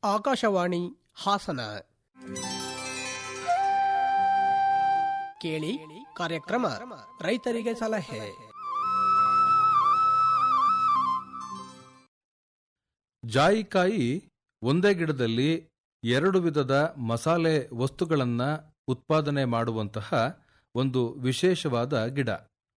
ಆಕಾಶವಾಣಿ ಹಾಸನ. ಕೇಳಿ ಕಾರ್ಯಕ್ರಮ ರೈತರಿಗೆ ಸಲಹೆ. ಜಾಯಿಕಾಯಿ ಒಂದೇ ಗಿಡದಲ್ಲಿ 2 ವಿಧದ ಮಸಾಲೆ ವಸ್ತುಗಳನ್ನು ಉತ್ಪಾದನೆ ಮಾಡುವಂತಹ ಒಂದು ವಿಶೇಷವಾದ ಗಿಡ.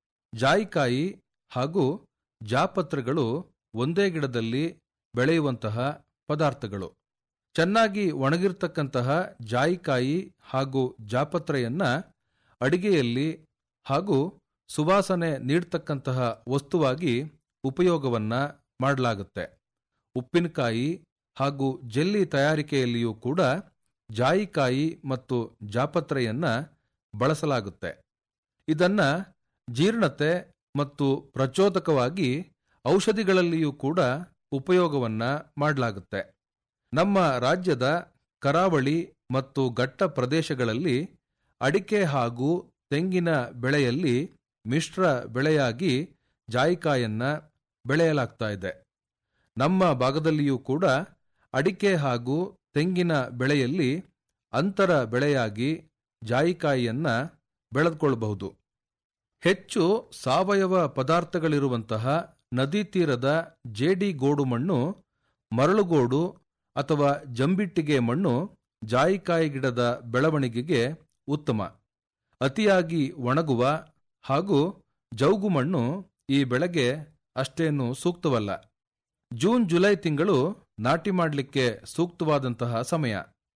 ಜಾಯಿಕಾಯಿ ಹಾಗೂ ಜಾಪತ್ರೆಗಳು ಒಂದೇ ಗಿಡದಲ್ಲಿ ಬೆಳೆಯುವಂತಹ ಪದಾರ್ಥಗಳು. ಚೆನ್ನಾಗಿ ಒಣಗಿರ್ತಕ್ಕಂತಹ ಜಾಯಿಕಾಯಿ ಹಾಗೂ ಜಾಪತ್ರೆಯನ್ನ ಅಡಿಗೆಯಲ್ಲಿ ಹಾಗೂ ಸುವಾಸನೆ ನೀಡ್ತಕ್ಕಂತಹ ವಸ್ತುವಾಗಿ ಉಪಯೋಗವನ್ನ ಮಾಡಲಾಗುತ್ತೆ. ಉಪ್ಪಿನಕಾಯಿ ಹಾಗೂ ಜೆಲ್ಲಿ ತಯಾರಿಕೆಯಲ್ಲಿಯೂ ಕೂಡ ಜಾಯಿಕಾಯಿ ಮತ್ತು ಜಾಪತ್ರೆಯನ್ನ ಬಳಸಲಾಗುತ್ತೆ. ಇದನ್ನ ಜೀರ್ಣತೆ ಮತ್ತು ಪ್ರಚೋದಕವಾಗಿ ಔಷಧಿಗಳಲ್ಲಿಯೂ ಕೂಡ ಉಪಯೋಗವನ್ನ ಮಾಡಲಾಗುತ್ತೆ. ನಮ್ಮ ರಾಜ್ಯದ ಕರಾವಳಿ ಮತ್ತು ಘಟ್ಟ ಪ್ರದೇಶಗಳಲ್ಲಿ ಅಡಿಕೆ ಹಾಗೂ ತೆಂಗಿನ ಬೆಳೆಯಲ್ಲಿ ಮಿಶ್ರ ಬೆಳೆಯಾಗಿ ಜಾಯಿಕಾಯನ್ನ ಬೆಳೆಯಲಾಗ್ತಾ ಇದೆ. ನಮ್ಮ ಭಾಗದಲ್ಲಿಯೂ ಕೂಡ ಅಡಿಕೆ ಹಾಗೂ ತೆಂಗಿನ ಬೆಳೆಯಲ್ಲಿ ಅಂತರ ಬೆಳೆಯಾಗಿ ಜಾಯಿಕಾಯಿಯನ್ನ ಬೆಳೆದುಕೊಳ್ಳಬಹುದು. ಹೆಚ್ಚು ಸಾವಯವ ಪದಾರ್ಥಗಳಿರುವಂತಹ ನದಿ ತೀರದ ಜೇಡಿ ಗೋಡು ಮಣ್ಣು, ಮರಳುಗೋಡು ಅಥವಾ ಜಂಬಿಟ್ಟಿಗೆ ಮಣ್ಣು ಜಾಯಿಕಾಯಿ ಗಿಡದ ಬೆಳವಣಿಗೆಗೆ ಉತ್ತಮ. ಅತಿಯಾಗಿ ಒಣಗುವ ಹಾಗೂ ಜೌಗು ಮಣ್ಣು ಈ ಬೆಳೆಗೆ ಅಷ್ಟೇನು ಸೂಕ್ತವಲ್ಲ. ಜೂನ್ ಜುಲೈ ತಿಂಗಳು ನಾಟಿ ಮಾಡಲಿಕ್ಕೆ ಸೂಕ್ತವಾದಂತಹ ಸಮಯ.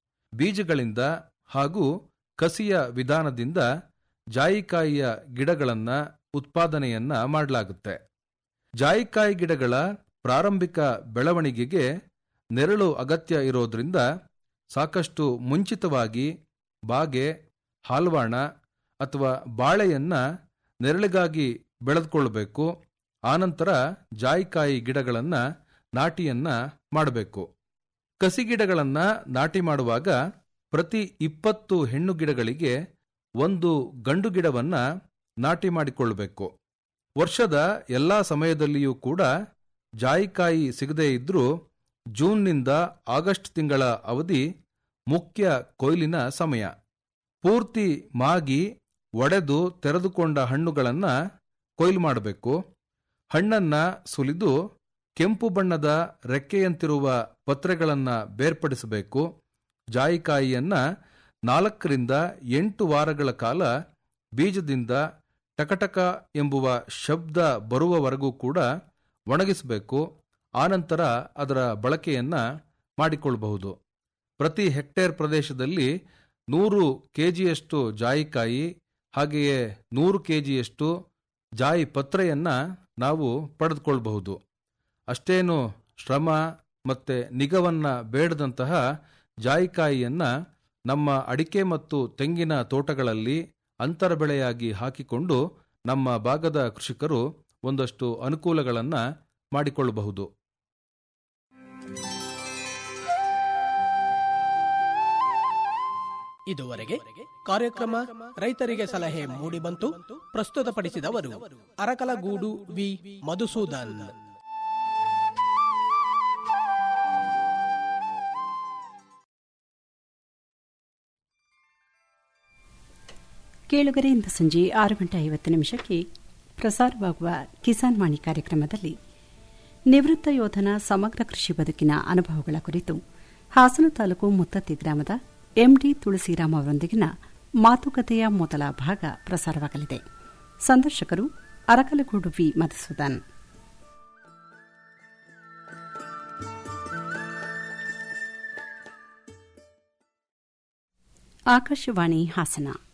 ಬೀಜಗಳಿಂದ ಹಾಗೂ ಕಸಿಯ ವಿಧಾನದಿಂದ ಜಾಯಿಕಾಯಿಯ ಗಿಡಗಳನ್ನು ಉತ್ಪಾದನೆಯನ್ನ ಮಾಡಲಾಗುತ್ತೆ. ಜಾಯಿಕಾಯಿ ಗಿಡಗಳ ಪ್ರಾರಂಭಿಕ ಬೆಳವಣಿಗೆಗೆ ನೆರಳು ಅಗತ್ಯ ಇರೋದ್ರಿಂದ ಸಾಕಷ್ಟು ಮುಂಚಿತವಾಗಿ ಬಾಗೆ, ಹಾಲ್ವಾಣ ಅಥವಾ ಬಾಳೆಯನ್ನ ನೆರಳಿಗಾಗಿ ಬೆಳೆದುಕೊಳ್ಳಬೇಕು. ಆನಂತರ ಜಾಯಿಕಾಯಿ ಗಿಡಗಳನ್ನು ನಾಟಿಯನ್ನ ಮಾಡಬೇಕು. ಕಸಿ ಗಿಡಗಳನ್ನು ನಾಟಿ ಮಾಡುವಾಗ ಪ್ರತಿ 20 ಹೆಣ್ಣು ಗಿಡಗಳಿಗೆ 1 ಗಂಡು ಗಿಡವನ್ನ ನಾಟಿ ಮಾಡಿಕೊಳ್ಳಬೇಕು. ವರ್ಷದ ಎಲ್ಲಾ ಸಮಯದಲ್ಲಿಯೂ ಕೂಡ ಜಾಯಿಕಾಯಿ ಸಿಗದೇ ಇದ್ರೂ ಜೂನ್ನಿಂದ ಆಗಸ್ಟ್ ತಿಂಗಳ ಅವಧಿ ಮುಖ್ಯ ಕೊಯ್ಲಿನ ಸಮಯ. ಪೂರ್ತಿ ಮಾಗಿ ಒಡೆದು ತೆರೆದುಕೊಂಡ ಹಣ್ಣುಗಳನ್ನು ಕೊಯ್ಲು ಮಾಡಬೇಕು. ಹಣ್ಣನ್ನ ಸುಲಿದು ಕೆಂಪು ಬಣ್ಣದ ರೆಕ್ಕೆಯಂತಿರುವ ಪತ್ರೆಗಳನ್ನು ಬೇರ್ಪಡಿಸಬೇಕು. ಜಾಯಿಕಾಯಿಯನ್ನ 4 ರಿಂದ 8 ವಾರಗಳ ಕಾಲ ಬೀಜದಿಂದ ಟಕಟಕ ಎಂಬುವ ಶಬ್ದ ಬರುವವರೆಗೂ ಕೂಡ ಒಣಗಿಸಬೇಕು. ಆನಂತರ ಅದರ ಬಳಕೆಯನ್ನ ಮಾಡಿಕೊಳ್ಳಬಹುದು. ಪ್ರತಿ ಹೆಕ್ಟೇರ್ ಪ್ರದೇಶದಲ್ಲಿ 100 ಕೆಜಿಯಷ್ಟು ಜಾಯಿಕಾಯಿ ಹಾಗೆಯೇ 100 ಕೆಜಿಯಷ್ಟು ಜಾಯಿ ಪತ್ರೆಯನ್ನ ನಾವು ಪಡೆದುಕೊಳ್ಳಬಹುದು. ಅಷ್ಟೇನು ಶ್ರಮ ಮತ್ತೆ ನಿಗವನ್ನ ಬೇಡದಂತಹ ಜಾಯಿಕಾಯಿಯನ್ನ ನಮ್ಮ ಅಡಿಕೆ ಮತ್ತು ತೆಂಗಿನ ತೋಟಗಳಲ್ಲಿ ಅಂತರ ಬೆಳೆಯಾಗಿ ಹಾಕಿಕೊಂಡು ನಮ್ಮ ಭಾಗದ ಕೃಷಿಕರು ಒಂದಷ್ಟು ಅನುಕೂಲಗಳನ್ನ ಮಾಡಿಕೊಳ್ಳಬಹುದು. ಇದುವರೆಗೆ ಕಾರ್ಯಕ್ರಮ ರೈತರಿಗೆ ಸಲಹೆ ಮೂಡಿಬಂತು. ಪ್ರಸ್ತುತಪಡಿಸಿದವರು ಅರಕಲಗೂಡು ವಿ ಮಧುಸೂದನ್. ಕೇಳುಗರೆ, ಇಂದು ಸಂಜೆ 6:50 ಪ್ರಸಾರವಾಗುವ ಕಿಸಾನ್ ವಾಣಿ ಕಾರ್ಯಕ್ರಮದಲ್ಲಿ ನಿವೃತ್ತ ಯೋಧನ ಸಮಗ್ರ ಕೃಷಿ ಬದುಕಿನ ಅನುಭವಗಳ ಕುರಿತು ಹಾಸನ ತಾಲೂಕು ಮುತ್ತತ್ತಿ ಗ್ರಾಮದ ಎಂಡಿ ತುಳಸಿರಾಮ್ ಅವರೊಂದಿಗಿನ ಮಾತುಕತೆಯ ಮೊದಲ ಭಾಗ ಪ್ರಸಾರವಾಗಲಿದೆ. ಸಂದರ್ಶಕರು ಅರಕಲಗೂಡು ವಿ ಮಧುಸೂದನ್. ಆಕಾಶವಾಣಿ ಹಾಸನ.